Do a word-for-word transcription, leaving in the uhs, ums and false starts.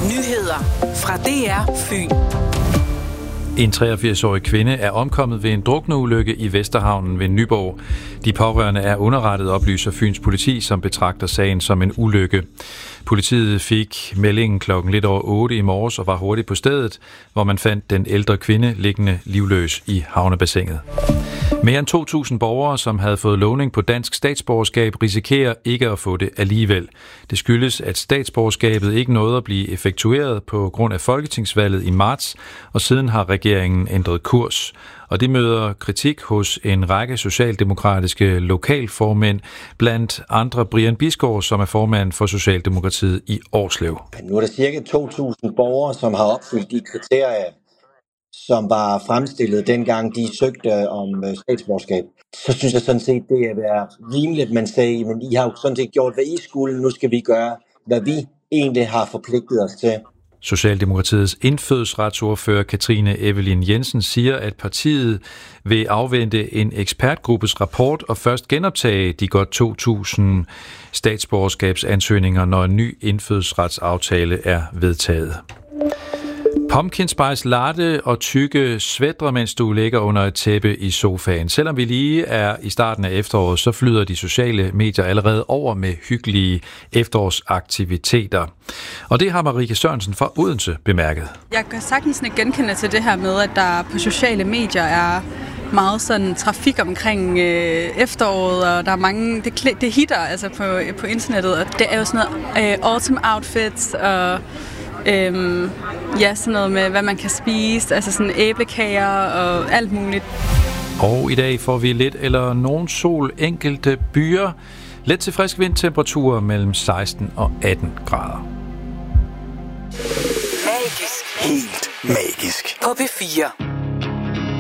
Nyheder fra D R Fyn. En treogfirs-årig kvinde er omkommet ved en drukneulykke i Vesterhavnen ved Nyborg. De pårørende er underrettet, oplyser Fyns politi, som betragter sagen som en ulykke. Politiet fik meldingen klokken lidt over otte i morges og var hurtigt på stedet, hvor man fandt den ældre kvinde liggende livløs i havnebassinet. Mere end to tusind borgere, som havde fået lovning på dansk statsborgerskab, risikerer ikke at få det alligevel. Det skyldes, at statsborgerskabet ikke nåede at blive effektueret på grund af folketingsvalget i marts, og siden har regeringen ændret kurs. Og det møder kritik hos en række socialdemokratiske lokalformænd, blandt andre Brian Bisgaard, som er formand for Socialdemokratiet i Årslev. Nu er der cirka to tusind borgere, som har opfyldt de kriterier, som var fremstillet dengang de søgte om statsborgerskab. Så synes jeg sådan set, det er rimeligt, at man sagde, men I har jo sådan set gjort, hvad I skulle, nu skal vi gøre, hvad vi egentlig har forpligtet os til. Socialdemokratiets indfødsretsordfører Katrine Evelyn Jensen siger, at partiet vil afvente en ekspertgruppes rapport og først genoptage de godt to tusind statsborgerskabsansøgninger, når en ny indfødsretsaftale er vedtaget. Pumpkin spice latte og tykke svætre, mens du ligger under et tæppe i sofaen. Selvom vi lige er i starten af efteråret, så flyder de sociale medier allerede over med hyggelige efterårsaktiviteter. Og det har Marike Sørensen fra Odense bemærket. Jeg kan sagtens genkende til det her med, at der på sociale medier er meget sådan trafik omkring øh, efteråret, og der er mange, det, det hitter altså på, på internettet, og det er jo sådan noget øh, autumn outfits og Øhm, ja, sådan noget med, hvad man kan spise, altså sådan æblekager og alt muligt. Og i dag får vi lidt eller nogen sol, enkelte byer, let til frisk vindtemperaturer mellem seksten og atten grader. Magisk. Helt magisk. På P fire.